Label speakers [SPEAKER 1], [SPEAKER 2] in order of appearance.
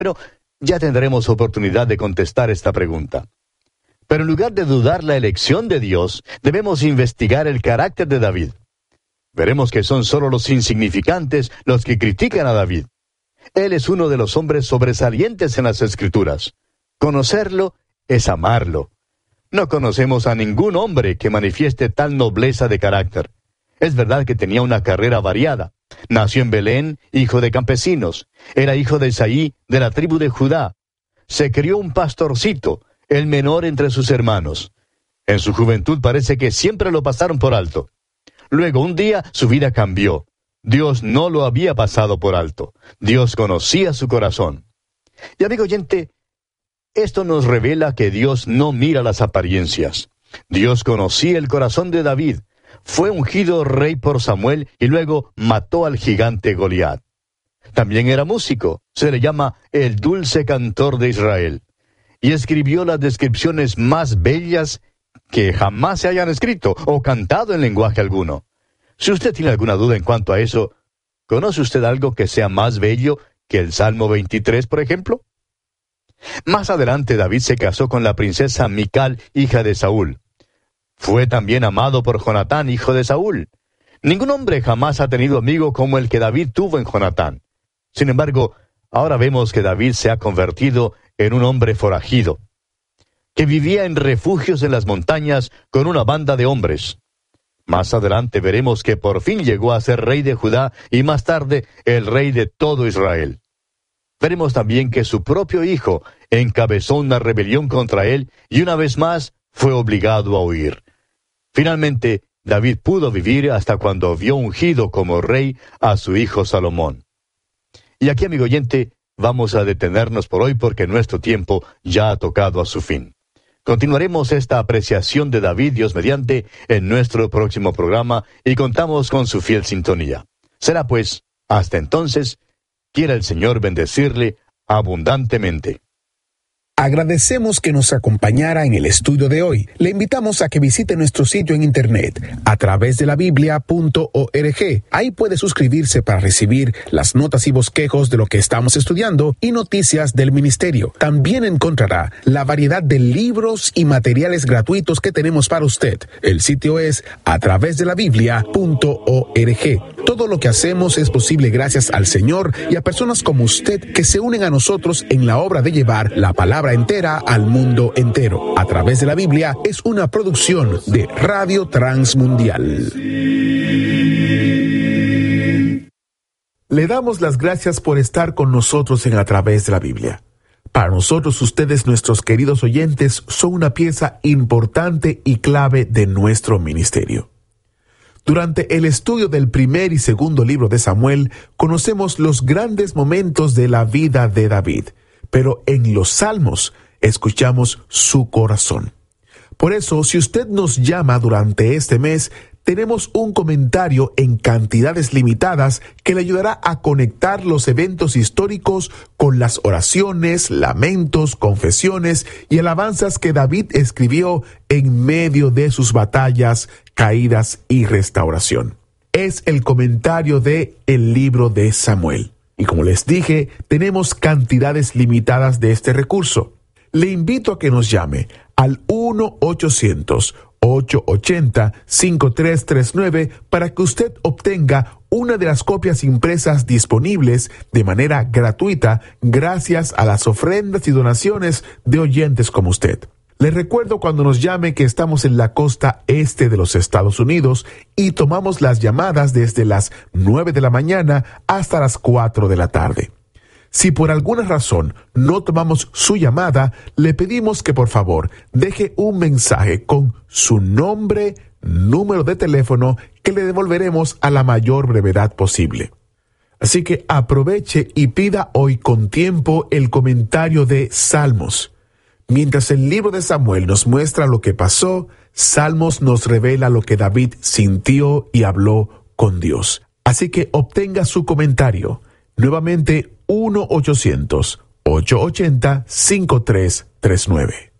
[SPEAKER 1] Pero ya tendremos oportunidad de contestar esta pregunta. Pero en lugar de dudar la elección de Dios, debemos investigar el carácter de David. Veremos que son solo los insignificantes los que critican a David. Él es uno de los hombres sobresalientes en las Escrituras. Conocerlo es amarlo. No conocemos a ningún hombre que manifieste tal nobleza de carácter. Es verdad que tenía una carrera variada. Nació en Belén, hijo de campesinos. Era hijo de Isaí, de la tribu de Judá. Se crió un pastorcito, el menor entre sus hermanos. En su juventud parece que siempre lo pasaron por alto. Luego, un día, su vida cambió. Dios no lo había pasado por alto. Dios conocía su corazón. Y amigo oyente, esto nos revela que Dios no mira las apariencias. Dios conocía el corazón de David. Fue ungido rey por Samuel y luego mató al gigante Goliat. También era músico. Se le llama el dulce cantor de Israel. Y escribió las descripciones más bellas que jamás se hayan escrito o cantado en lenguaje alguno. Si usted tiene alguna duda en cuanto a eso, ¿conoce usted algo que sea más bello que el Salmo 23, por ejemplo? Más adelante David se casó con la princesa Mical, hija de Saúl. Fue también amado por Jonatán, hijo de Saúl. Ningún hombre jamás ha tenido amigo como el que David tuvo en Jonatán. Sin embargo, ahora vemos que David se ha convertido en un hombre forajido, que vivía en refugios en las montañas con una banda de hombres. Más adelante veremos que por fin llegó a ser rey de Judá y más tarde el rey de todo Israel. Veremos también que su propio hijo encabezó una rebelión contra él y una vez más fue obligado a huir. Finalmente, David pudo vivir hasta cuando vio ungido como rey a su hijo Salomón. Y aquí, amigo oyente, vamos a detenernos por hoy porque nuestro tiempo ya ha tocado a su fin. Continuaremos esta apreciación de David, Dios mediante, en nuestro próximo programa y contamos con su fiel sintonía. Será pues, hasta entonces, quiera el Señor bendecirle abundantemente.
[SPEAKER 2] Agradecemos que nos acompañara en el estudio de hoy. Le invitamos a que visite nuestro sitio en internet a través de la biblia.org. Ahí puede suscribirse para recibir las notas y bosquejos de lo que estamos estudiando y noticias del ministerio. También encontrará la variedad de libros y materiales gratuitos que tenemos para usted. El sitio es a través de la biblia.org. Todo lo que hacemos es posible gracias al Señor y a personas como usted que se unen a nosotros en la obra de llevar la palabra entera al mundo entero. A través de la Biblia es una producción de Radio Transmundial. Le damos las gracias por estar con nosotros en A Través de la Biblia. Para nosotros, ustedes, nuestros queridos oyentes, son una pieza importante y clave de nuestro ministerio. Durante el estudio del primer y segundo libro de Samuel, conocemos los grandes momentos de la vida de David, pero en los Salmos escuchamos su corazón. Por eso, si usted nos llama durante este mes, tenemos un comentario en cantidades limitadas que le ayudará a conectar los eventos históricos con las oraciones, lamentos, confesiones y alabanzas que David escribió en medio de sus batallas, caídas y restauración. Es el comentario de el libro de Samuel. Y como les dije, tenemos cantidades limitadas de este recurso. Le invito a que nos llame al 1-800-880-5339 para que usted obtenga una de las copias impresas disponibles de manera gratuita gracias a las ofrendas y donaciones de oyentes como usted. Les recuerdo cuando nos llame que estamos en la costa este de los Estados Unidos y tomamos las llamadas desde las 9 de la mañana hasta las 4 de la tarde. Si por alguna razón no tomamos su llamada, le pedimos que por favor deje un mensaje con su nombre, número de teléfono, que le devolveremos a la mayor brevedad posible. Así que aproveche y pida hoy con tiempo el comentario de Salmos. Mientras el libro de Samuel nos muestra lo que pasó, Salmos nos revela lo que David sintió y habló con Dios. Así que obtenga su comentario. Nuevamente, 1-800-880-5339.